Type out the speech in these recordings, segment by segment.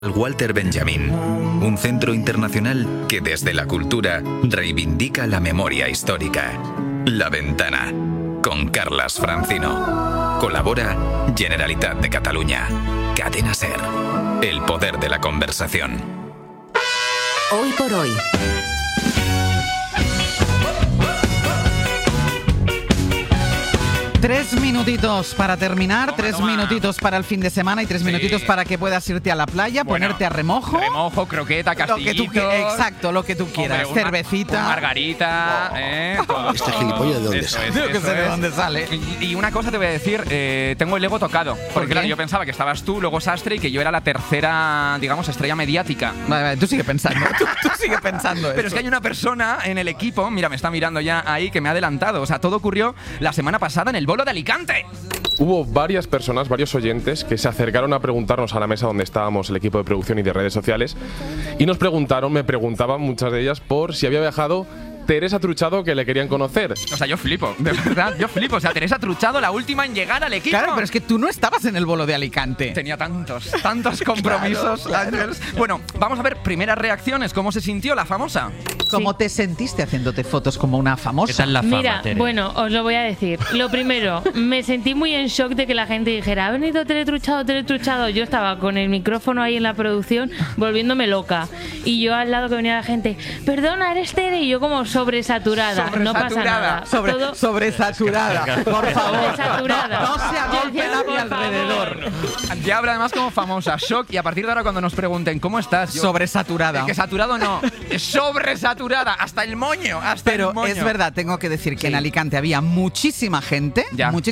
Walter Benjamin, un centro internacional que desde la cultura reivindica la memoria histórica. La Ventana, con Carlas Francino. Colabora Generalitat de Catalunya. Cadena SER. El poder de la conversación. Hoy por hoy. Tres minutitos para terminar, minutitos para el fin de semana y 3 minutitos para que puedas irte a la playa, ponerte a remojo. Remojo, croqueta, castillito. Exacto, lo que tú quieras. Hombre, cervecita. Margarita, todo. Este gilipollas de dónde sale. Yo que sé de dónde sale. Y una cosa te voy a decir, tengo el ego tocado. Porque claro, yo pensaba que estabas tú, luego Sastre, y que yo era la tercera, digamos, estrella mediática. Vale, tú sigue pensando. tú sigue pensando eso. Pero es que hay una persona en el equipo, mira, me está mirando ya ahí, que me ha adelantado. O sea, todo ocurrió la semana pasada en el bolo de Alicante. Hubo varias personas, varios oyentes, que se acercaron a preguntarnos a la mesa donde estábamos, el equipo de producción y de redes sociales, y me preguntaban, muchas de ellas, por si había viajado Teresa Truchado, que le querían conocer. O sea, yo flipo, de verdad, yo flipo. O sea, Teresa Truchado, la última en llegar al equipo. Claro, pero es que tú no estabas en el bolo de Alicante. Tenía tantos compromisos, claro. Bueno, vamos a ver primeras reacciones. ¿Cómo se sintió la famosa? ¿Cómo te sentiste haciéndote fotos como una famosa? ¿Qué tal la fama, Mira, Tere? bueno, os lo voy a decir. Lo primero, me sentí muy en shock de que la gente dijera, ha venido Teletruchado. Yo estaba con el micrófono ahí en la producción volviéndome loca. Y yo al lado que venía la gente, perdona, eres Tere. Y yo como sobresaturada. No pasa nada. Sobresaturada. Por favor. Sobresaturada. No se agolpen a mi Por alrededor. Ya habla además como famosa, shock. Y a partir de ahora cuando nos pregunten, ¿cómo estás? Yo, Sobresaturada. que saturado no, es sobresaturada. Hasta el moño, Pero es verdad, tengo que decir que en Alicante había muchísima gente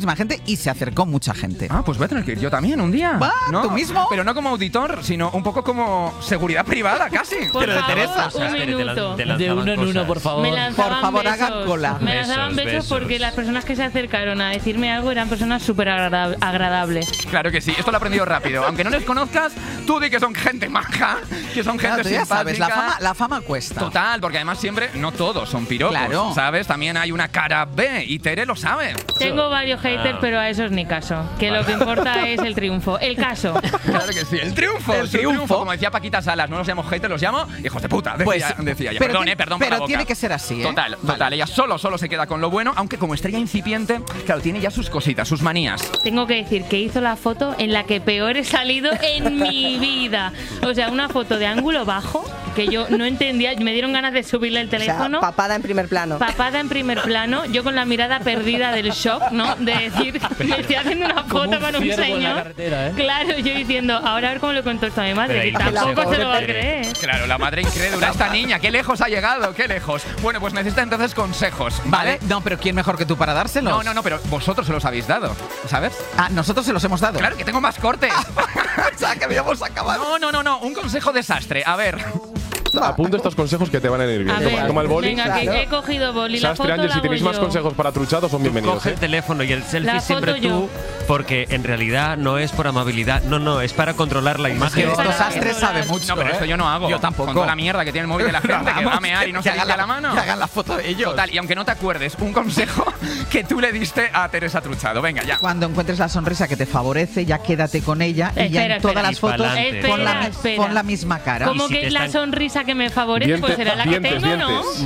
y se acercó mucha gente. Ah, pues voy a tener que ir yo también un día. ¿Va? ¿No? ¿Tú mismo? Pero no como auditor, sino un poco como seguridad privada, casi. Por Pero de favor, Teresa. un minuto. De uno en uno, por favor. Me lanzaban Por favor, besos. hagan cola. Me lanzaban besos porque las personas que se acercaron a decirme algo eran personas súper agradables. Claro que sí, esto lo he aprendido rápido. Aunque no les conozcas, tú di que son gente maja, que son gente Claro, tú ya simpática. sabes, la fama cuesta. Total, porque además siempre, no todos son piropos, Claro. ¿sabes? También hay una cara B y Tere lo sabe. Tengo varios haters, pero a esos ni caso. Que lo que importa es el triunfo. El caso. Claro que sí, el triunfo. El su triunfo. Como decía Paquita Salas, no los llamo haters, los llamo hijos de puta. Decía ella. pero Perdón por la boca. tiene que ser así, ¿eh? Total. Vale. Ella solo se queda con lo bueno, aunque como estrella incipiente, claro, tiene ya sus cositas, sus manías. Tengo que decir que hizo la foto en la que peor he salido en mi vida. O sea, una foto de ángulo bajo que yo no entendía. Me dieron ganas de subirle el teléfono. O sea, papada en primer plano. Papada en primer plano, yo con la mirada perdida del shock, ¿no? De decir, me estoy haciendo una foto con un señor. Claro, yo diciendo, ahora a ver cómo le cuento esto a mi madre, que tampoco se lo va a creer. Claro, la madre incrédula, esta niña, qué lejos ha llegado, qué lejos. Bueno, pues necesita entonces consejos, ¿vale? No, pero ¿quién mejor que tú para dárselos? No, pero vosotros se los habéis dado, ¿sabes? Ah, nosotros se los hemos dado. Claro que tengo más cortes. O sea, que habíamos acabado. No, un consejo desastre. A ver. Apunta estos consejos que te van a ir bien. A ver, Toma el boli. venga, que he cogido boli. La Sastre, foto Ángel, la si hago tenéis más yo. consejos para Truchado, son bienvenidos. Coge el teléfono y el selfie La siempre foto tú, yo. porque en realidad no es por amabilidad, no, es para controlar la imagen. Que esto Para Sastre controlar. sabe mucho. No, pero esto yo no hago. Yo tampoco. Con toda la mierda que tiene el móvil de la gente, que va a mear y no se limpia la mano. Que hagan la foto de ellos. Total, y aunque no te acuerdes, un consejo que tú le diste a Teresa Truchado. Venga, ya. Cuando encuentres la sonrisa que te favorece, ya quédate con ella y ya Espera, en todas espera. las fotos Espera, pon la misma cara. Como Y si que te es la están- sonrisa que me favorece, Dientes, pues será la que dientes, tengo, ¿no? dientes.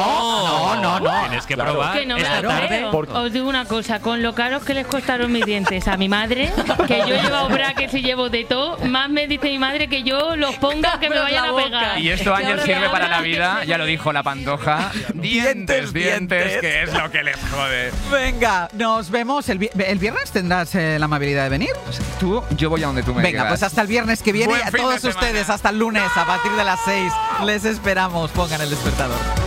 No. Tienes que Claro. probar Que no me esta lo tarde. creo. Porque- Os digo una cosa, con lo caros que les costaron mis dientes a mi madre, que yo he llevado brackets y llevo de todo, más me dice mi madre que yo los ponga que me vayan a pegar. Y esto, Ángel, sirve para la vida, ya lo dijo la Pantoja. Dientes, que es lo que les jode. Venga, nos vemos el viernes. ¿Tendrás la amabilidad de venir? Tú, yo voy a donde tú me Venga, digas. pues hasta el viernes que viene. Buen A fin de todos semana. ustedes, hasta el lunes a partir de las 6. Les esperamos. Pongan el despertador.